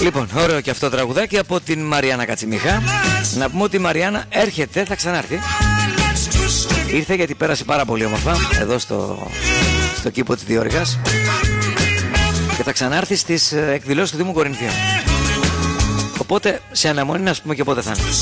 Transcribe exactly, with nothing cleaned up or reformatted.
Λοιπόν, ωραίο και αυτό το τραγουδάκι από την Μαριάννα Κατσιμίχα. Να πούμε ότι η Μαριάννα έρχεται, θα ξανάρθει. Ήρθε γιατί πέρασε πάρα πολύ όμορφα εδώ στο, στο κήπο της Διόρυγας. Και θα ξανάρθει στις εκδηλώσεις του Δήμου Κορινθίων. Οπότε σε αναμονή να πούμε και πότε θα είναι.